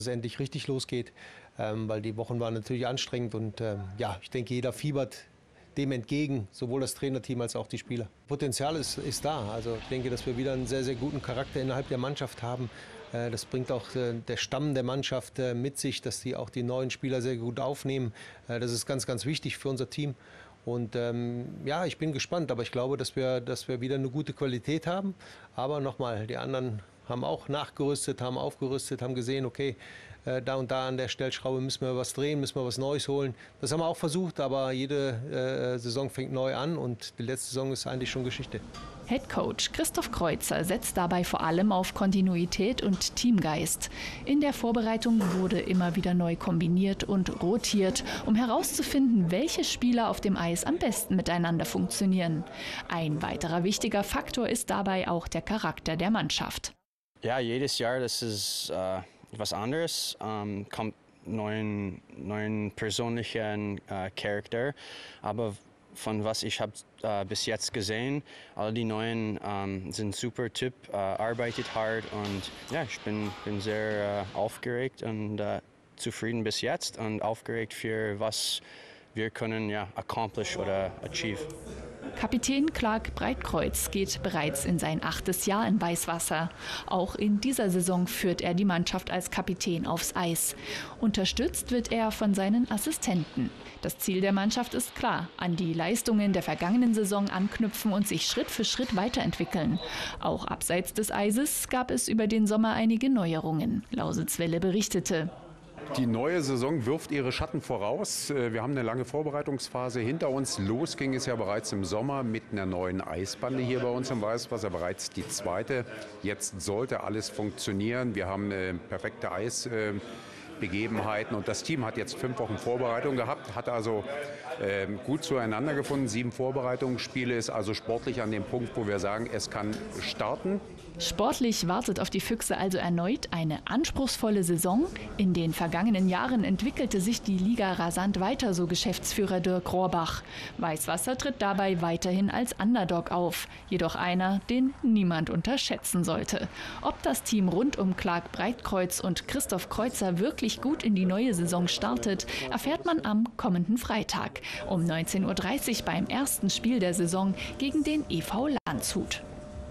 es endlich richtig losgeht, weil die Wochen waren natürlich anstrengend und ja, ich denke, jeder fiebert dem entgegen, sowohl das Trainerteam als auch die Spieler. Potenzial ist da. Also ich denke, dass wir wieder einen sehr, sehr guten Charakter innerhalb der Mannschaft haben. Das bringt auch der Stamm der Mannschaft mit sich, dass die auch die neuen Spieler sehr gut aufnehmen. Das ist ganz, ganz wichtig für unser Team. Und ja, ich bin gespannt, aber ich glaube, dass wir wieder eine gute Qualität haben. Aber nochmal, die anderen haben auch nachgerüstet, haben aufgerüstet, haben gesehen, okay, da und da an der Stellschraube müssen wir was drehen, müssen wir was Neues holen. Das haben wir auch versucht, aber jede Saison fängt neu an und die letzte Saison ist eigentlich schon Geschichte. Headcoach Christoph Kreuzer setzt dabei vor allem auf Kontinuität und Teamgeist. In der Vorbereitung wurde immer wieder neu kombiniert und rotiert, um herauszufinden, welche Spieler auf dem Eis am besten miteinander funktionieren. Ein weiterer wichtiger Faktor ist dabei auch der Charakter der Mannschaft. Ja, jedes Jahr, das ist was anderes, kommt neuen persönlichen Charakter, aber von was ich habe bis jetzt gesehen, alle die Neuen sind super Typ, arbeitet hart und ja, ich bin sehr aufgeregt und zufrieden bis jetzt und aufgeregt für was wir können accomplish oder achieve. Kapitän Clark Breitkreuz geht bereits in sein 8. Jahr in Weißwasser. Auch in dieser Saison führt er die Mannschaft als Kapitän aufs Eis. Unterstützt wird er von seinen Assistenten. Das Ziel der Mannschaft ist klar: an die Leistungen der vergangenen Saison anknüpfen und sich Schritt für Schritt weiterentwickeln. Auch abseits des Eises gab es über den Sommer einige Neuerungen. Lausitzwelle berichtete. Die neue Saison wirft ihre Schatten voraus. Wir haben eine lange Vorbereitungsphase hinter uns. Los ging es ja bereits im Sommer mit einer neuen Eisbande hier bei uns im Weißwasser, bereits die zweite. Jetzt sollte alles funktionieren. Wir haben perfekte Eisbegebenheiten und das Team hat jetzt 5 Wochen Vorbereitung gehabt, hat also gut zueinander gefunden. 7 Vorbereitungsspiele, ist also sportlich an dem Punkt, wo wir sagen, es kann starten. Sportlich wartet auf die Füchse also erneut eine anspruchsvolle Saison. In den vergangenen Jahren entwickelte sich die Liga rasant weiter, so Geschäftsführer Dirk Rohrbach. Weißwasser tritt dabei weiterhin als Underdog auf, jedoch einer, den niemand unterschätzen sollte. Ob das Team rund um Clark Breitkreuz und Christoph Kreuzer wirklich gut in die neue Saison startet, erfährt man am kommenden Freitag um 19:30 Uhr beim ersten Spiel der Saison gegen den EV Landshut.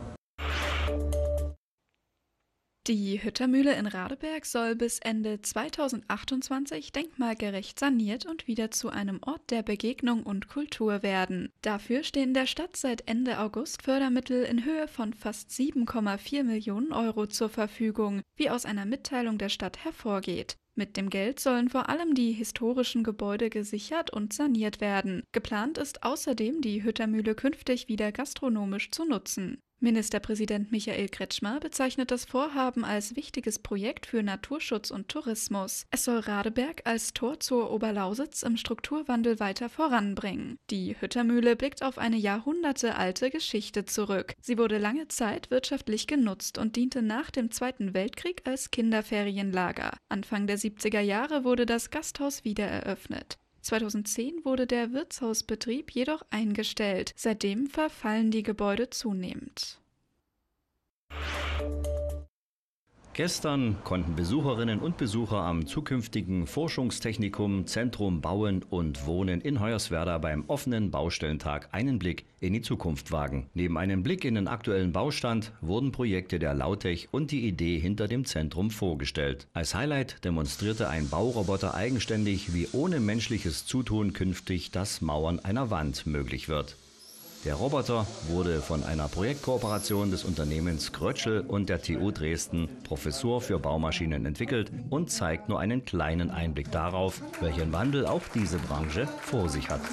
Die Hüttermühle in Radeberg soll bis Ende 2028 denkmalgerecht saniert und wieder zu einem Ort der Begegnung und Kultur werden. Dafür stehen der Stadt seit Ende August Fördermittel in Höhe von fast 7,4 Millionen Euro zur Verfügung, wie aus einer Mitteilung der Stadt hervorgeht. Mit dem Geld sollen vor allem die historischen Gebäude gesichert und saniert werden. Geplant ist außerdem, die Hüttermühle künftig wieder gastronomisch zu nutzen. Ministerpräsident Michael Kretschmer bezeichnet das Vorhaben als wichtiges Projekt für Naturschutz und Tourismus. Es soll Radeberg als Tor zur Oberlausitz im Strukturwandel weiter voranbringen. Die Hüttermühle blickt auf eine jahrhundertealte Geschichte zurück. Sie wurde lange Zeit wirtschaftlich genutzt und diente nach dem Zweiten Weltkrieg als Kinderferienlager. Anfang der 70er Jahre wurde das Gasthaus wieder eröffnet. 2010 wurde der Wirtshausbetrieb jedoch eingestellt. Seitdem verfallen die Gebäude zunehmend. Gestern konnten Besucherinnen und Besucher am zukünftigen Forschungstechnikum Zentrum Bauen und Wohnen in Hoyerswerda beim offenen Baustellentag einen Blick in die Zukunft wagen. Neben einem Blick in den aktuellen Baustand wurden Projekte der Lautech und die Idee hinter dem Zentrum vorgestellt. Als Highlight demonstrierte ein Bauroboter eigenständig, wie ohne menschliches Zutun künftig das Mauern einer Wand möglich wird. Der Roboter wurde von einer Projektkooperation des Unternehmens Krötschel und der TU Dresden, Professur für Baumaschinen, entwickelt und zeigt nur einen kleinen Einblick darauf, welchen Wandel auch diese Branche vor sich hat.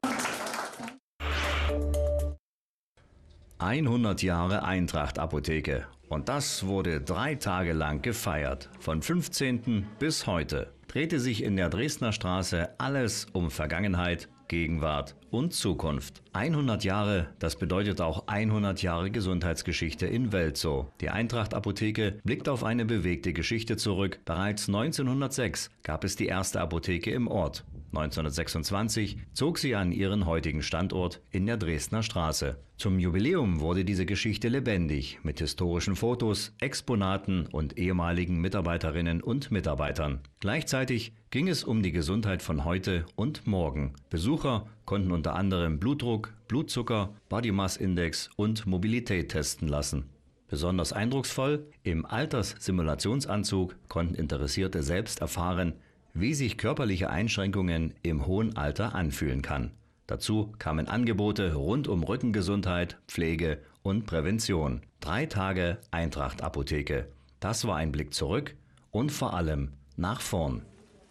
100 Jahre Eintracht Apotheke. Und das wurde 3 Tage lang gefeiert. Von 15. bis heute drehte sich in der Dresdner Straße alles um Vergangenheit, Gegenwart und Zukunft. 100 Jahre, das bedeutet auch 100 Jahre Gesundheitsgeschichte in Welzow. Die Eintracht Apotheke blickt auf eine bewegte Geschichte zurück. Bereits 1906 gab es die erste Apotheke im Ort. 1926 zog sie an ihren heutigen Standort in der Dresdner Straße. Zum Jubiläum wurde diese Geschichte lebendig mit historischen Fotos, Exponaten und ehemaligen Mitarbeiterinnen und Mitarbeitern. Gleichzeitig ging es um die Gesundheit von heute und morgen. Besucher konnten unter anderem Blutdruck, Blutzucker, Body Mass Index und Mobilität testen lassen. Besonders eindrucksvoll, im Alterssimulationsanzug konnten Interessierte selbst erfahren, wie sich körperliche Einschränkungen im hohen Alter anfühlen kann. Dazu kamen Angebote rund um Rückengesundheit, Pflege und Prävention. 3 Tage Eintracht Apotheke. Das war ein Blick zurück und vor allem nach vorn.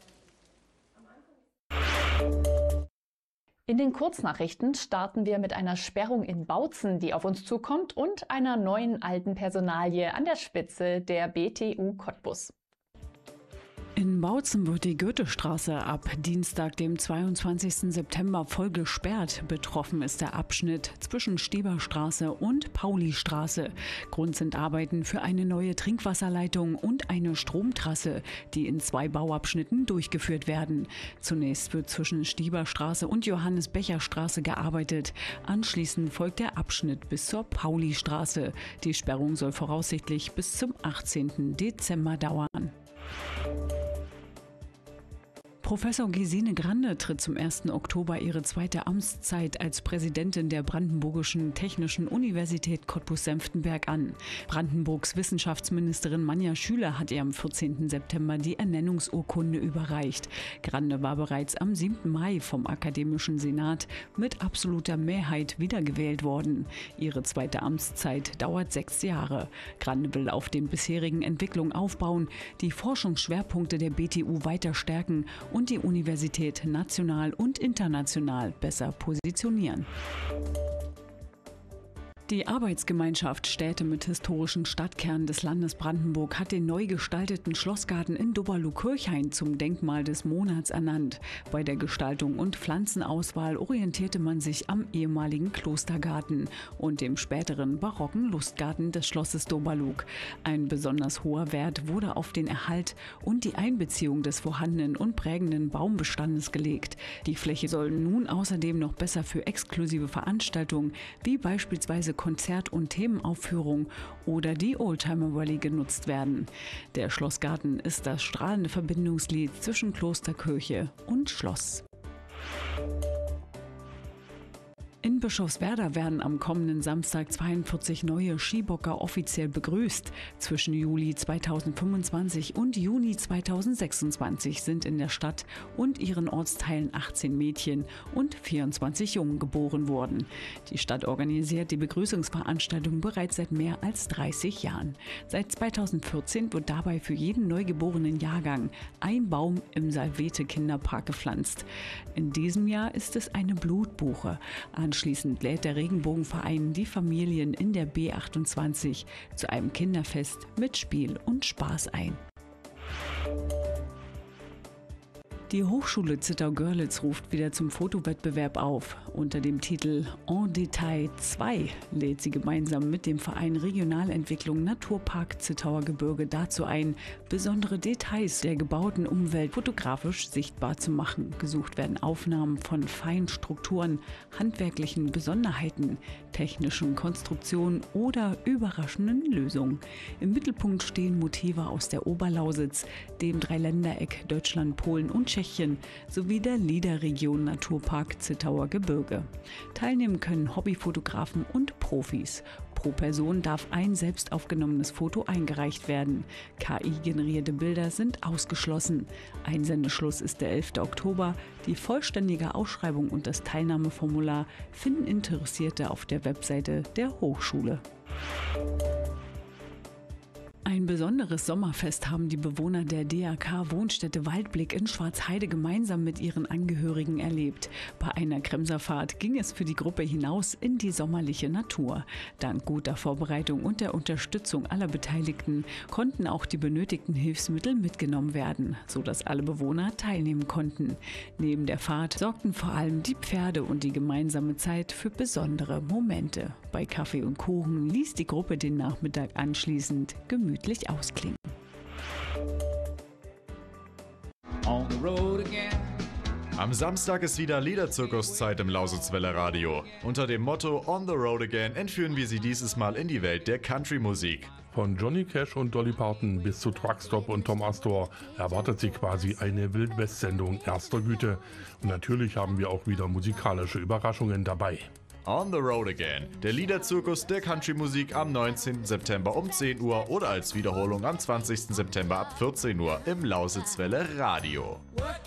In den Kurznachrichten starten wir mit einer Sperrung in Bautzen, die auf uns zukommt, und einer neuen alten Personalie an der Spitze der BTU Cottbus. In Bautzen wird die Goethestraße ab Dienstag, dem 22. September, voll gesperrt. Betroffen ist der Abschnitt zwischen Stieberstraße und Paulistraße. Grund sind Arbeiten für eine neue Trinkwasserleitung und eine Stromtrasse, die in 2 Bauabschnitten durchgeführt werden. Zunächst wird zwischen Stieberstraße und Johannes-Becher-Straße gearbeitet. Anschließend folgt der Abschnitt bis zur Paulistraße. Die Sperrung soll voraussichtlich bis zum 18. Dezember dauern. Professor Gesine Grande tritt zum 1. Oktober ihre 2. Amtszeit als Präsidentin der Brandenburgischen Technischen Universität Cottbus-Senftenberg an. Brandenburgs Wissenschaftsministerin Manja Schüler hat ihr am 14. September die Ernennungsurkunde überreicht. Grande war bereits am 7. Mai vom Akademischen Senat mit absoluter Mehrheit wiedergewählt worden. Ihre 2. Amtszeit dauert 6 Jahre. Grande will auf den bisherigen Entwicklungen aufbauen, die Forschungsschwerpunkte der BTU weiter stärken und die Universität national und international besser positionieren. Die Arbeitsgemeinschaft Städte mit historischen Stadtkernen des Landes Brandenburg hat den neu gestalteten Schlossgarten in Doberloh-Kirchhain zum Denkmal des Monats ernannt. Bei der Gestaltung und Pflanzenauswahl orientierte man sich am ehemaligen Klostergarten und dem späteren barocken Lustgarten des Schlosses Doberloh. Ein besonders hoher Wert wurde auf den Erhalt und die Einbeziehung des vorhandenen und prägenden Baumbestandes gelegt. Die Fläche soll nun außerdem noch besser für exklusive Veranstaltungen wie beispielsweise Konzert- und Themenaufführung oder die Oldtimer Rallye genutzt werden. Der Schlossgarten ist das strahlende Verbindungsglied zwischen Klosterkirche und Schloss. In Bischofswerda werden am kommenden Samstag 42 neue Skibocker offiziell begrüßt. Zwischen Juli 2025 und Juni 2026 sind in der Stadt und ihren Ortsteilen 18 Mädchen und 24 Jungen geboren worden. Die Stadt organisiert die Begrüßungsveranstaltung bereits seit mehr als 30 Jahren. Seit 2014 wird dabei für jeden neugeborenen Jahrgang ein Baum im Salvete-Kinderpark gepflanzt. In diesem Jahr ist es eine Blutbuche. Anschließend lädt der Regenbogenverein die Familien in der B28 zu einem Kinderfest mit Spiel und Spaß ein. Die Hochschule Zittau-Görlitz ruft wieder zum Fotowettbewerb auf. Unter dem Titel En Detail 2 lädt sie gemeinsam mit dem Verein Regionalentwicklung Naturpark Zittauer Gebirge dazu ein, besondere Details der gebauten Umwelt fotografisch sichtbar zu machen. Gesucht werden Aufnahmen von feinen Strukturen, handwerklichen Besonderheiten, technischen Konstruktionen oder überraschenden Lösungen. Im Mittelpunkt stehen Motive aus der Oberlausitz, dem Dreiländereck Deutschland, Polen und Tschechien sowie der LIDA-Region Naturpark Zittauer Gebirge. Teilnehmen können Hobbyfotografen und Profis. Pro Person darf ein selbst aufgenommenes Foto eingereicht werden. KI-generierte Bilder sind ausgeschlossen. Einsendeschluss ist der 11. Oktober. Die vollständige Ausschreibung und das Teilnahmeformular finden Interessierte auf der Webseite der Hochschule. Ein besonderes Sommerfest haben die Bewohner der DAK Wohnstätte Waldblick in Schwarzheide gemeinsam mit ihren Angehörigen erlebt. Bei einer Kremserfahrt ging es für die Gruppe hinaus in die sommerliche Natur. Dank guter Vorbereitung und der Unterstützung aller Beteiligten konnten auch die benötigten Hilfsmittel mitgenommen werden, sodass alle Bewohner teilnehmen konnten. Neben der Fahrt sorgten vor allem die Pferde und die gemeinsame Zeit für besondere Momente. Bei Kaffee und Kuchen ließ die Gruppe den Nachmittag anschließend gemütlich ausklingen. On the road again, Am Samstag ist wieder Liederzirkuszeit im Lausitzwelle Radio. Unter dem Motto On the Road Again entführen wir Sie dieses Mal in die Welt der Country-Musik. Von Johnny Cash und Dolly Parton bis zu Truckstop und Tom Astor erwartet Sie quasi eine Wildwest-Sendung erster Güte. Und natürlich haben wir auch wieder musikalische Überraschungen dabei. On the Road Again, der Liederzirkus der Country-Musik am 19. September um 10 Uhr oder als Wiederholung am 20. September ab 14 Uhr im Lausitzwelle Radio.